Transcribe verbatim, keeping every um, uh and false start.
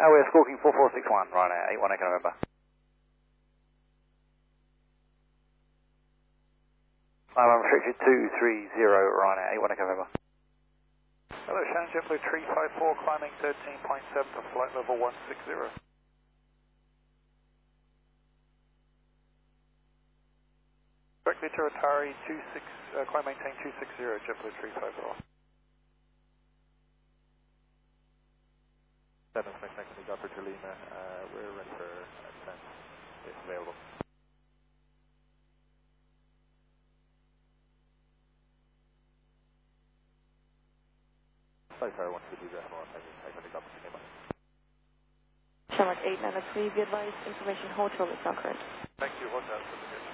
Uh, we're squawking four four six one, Ryanair, eight one Echo November. I'm restricted two three zero, Ryanair, eight one Echo November. Hello, Shannon JetBlue three five four, climbing thirteen point seven to flight level one six zero. Directly to Atari two six, uh, climb maintain two six zero, JetBlue three five four. seven Six Nine, Upper to Lima, uh, we're ready for descent, if available. Sorry, sorry, I wanted to do that more. I think I got the name. Shamrock eight nine three, be advised, information hotel is not correct. Thank you, hotel.